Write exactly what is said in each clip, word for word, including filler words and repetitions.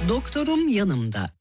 Doktorum yanımda.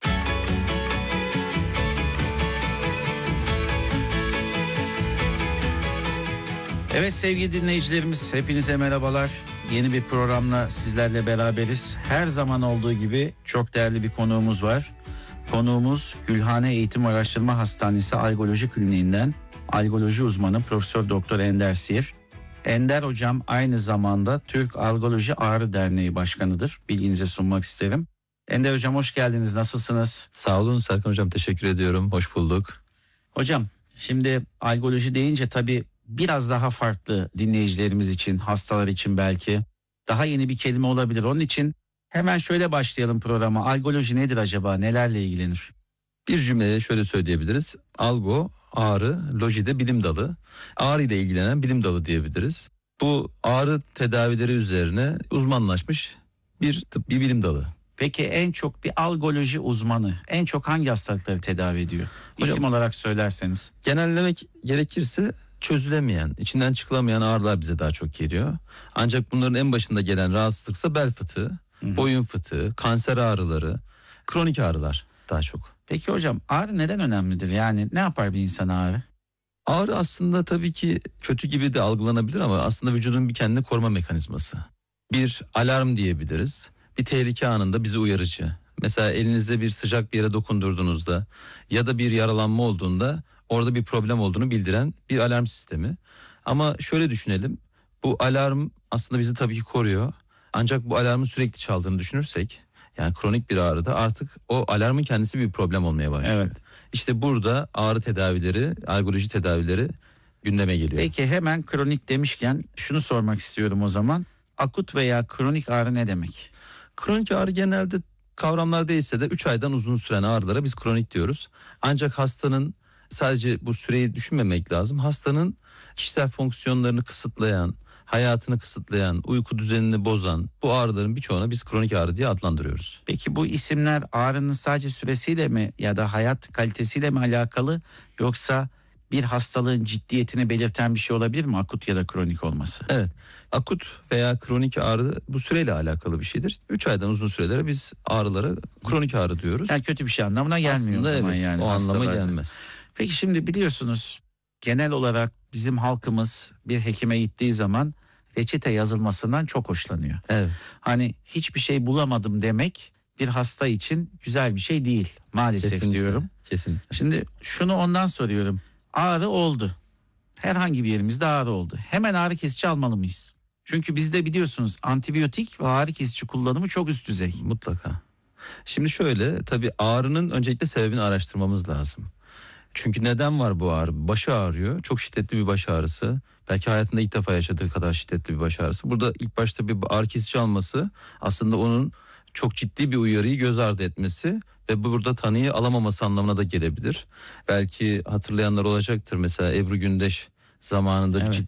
Evet sevgili dinleyicilerimiz, hepinize merhabalar. Yeni bir programla sizlerle beraberiz. Her zaman olduğu gibi çok değerli bir konuğumuz var. Konuğumuz Gülhane Eğitim Araştırma Hastanesi Algoloji Kliniğinden algoloji uzmanı Profesör Doktor Ender Sir. Ender hocam aynı zamanda Türk Algoloji Ağrı Derneği Başkanı'dır. Bilginize sunmak isterim. Ender hocam hoş geldiniz. Nasılsınız? Sağ olun Serkan hocam, teşekkür ediyorum. Hoş bulduk. Hocam şimdi algoloji deyince tabii biraz daha farklı, dinleyicilerimiz için, hastalar için belki daha yeni bir kelime olabilir. Onun için hemen şöyle başlayalım programa. Algoloji nedir acaba? Nelerle ilgilenir? Bir cümleyle şöyle söyleyebiliriz. Algo, ağrı, loji de bilim dalı. Ağrı ile ilgilenen bilim dalı diyebiliriz. Bu ağrı tedavileri üzerine uzmanlaşmış bir tıbbi bilim dalı. Peki en çok bir algoloji uzmanı en çok hangi hastalıkları tedavi ediyor? Hocam, İsim olarak söylerseniz. Genellemek gerekirse çözülemeyen, içinden çıkılamayan ağrılar bize daha çok geliyor. Ancak bunların en başında gelen rahatsızlıksa bel fıtığı, hı hı. boyun fıtığı, kanser ağrıları, kronik ağrılar daha çok. Peki hocam ağrı neden önemlidir? Yani ne yapar bir insan ağrı? Ağrı aslında tabii ki kötü gibi de algılanabilir ama aslında vücudun bir kendini koruma mekanizması. Bir alarm diyebiliriz. Bir tehlike anında bizi uyarıcı. Mesela elinizde bir sıcak bir yere dokundurduğunuzda ya da bir yaralanma olduğunda orada bir problem olduğunu bildiren bir alarm sistemi. Ama şöyle düşünelim. Bu alarm aslında bizi tabii ki koruyor. Ancak bu alarmın sürekli çaldığını düşünürsek, yani kronik bir ağrıda artık o alarmın kendisi bir problem olmaya başlıyor. Evet. İşte burada ağrı tedavileri, algoloji tedavileri gündeme geliyor. Peki hemen kronik demişken şunu sormak istiyorum o zaman. Akut veya kronik ağrı ne demek? Kronik ağrı genelde kavramlar değilse de üç aydan uzun süren ağrılara biz kronik diyoruz. Ancak hastanın, sadece bu süreyi düşünmemek lazım. Hastanın kişisel fonksiyonlarını kısıtlayan, hayatını kısıtlayan, uyku düzenini bozan bu ağrıların birçoğuna biz kronik ağrı diye adlandırıyoruz. Peki bu isimler ağrının sadece süresiyle mi ya da hayat kalitesiyle mi alakalı, yoksa bir hastalığın ciddiyetini belirten bir şey olabilir mi akut ya da kronik olması? Evet. Akut veya kronik ağrı bu süreyle alakalı bir şeydir. üç aydan uzun sürelere biz ağrılara kronik ağrı diyoruz. Yani kötü bir şey anlamına gelmiyor aslında, o zaman evet, yani. O anlama gelmez. Peki şimdi biliyorsunuz genel olarak bizim halkımız bir hekime gittiği zaman reçete yazılmasından çok hoşlanıyor. Evet. Hani hiçbir şey bulamadım demek bir hasta için güzel bir şey değil maalesef. Kesinlikle, diyorum. Kesinlikle. Şimdi şunu ondan soruyorum. Ağrı oldu. Herhangi bir yerimizde ağrı oldu. Hemen ağrı kesici almalı mıyız? Çünkü bizde biliyorsunuz antibiyotik ve ağrı kesici kullanımı çok üst düzey. Mutlaka. Şimdi şöyle, tabii ağrının öncelikle sebebini araştırmamız lazım. Çünkü neden var bu ağrı? Başı ağrıyor. Çok şiddetli bir baş ağrısı. Belki hayatında ilk defa yaşadığı kadar şiddetli bir baş ağrısı. Burada ilk başta bir ağrı kesici alması aslında onun çok ciddi bir uyarıyı göz ardı etmesi ve burada tanıyı alamaması anlamına da gelebilir. Belki hatırlayanlar olacaktır. Mesela Ebru Gündeş zamanında evet. ciddi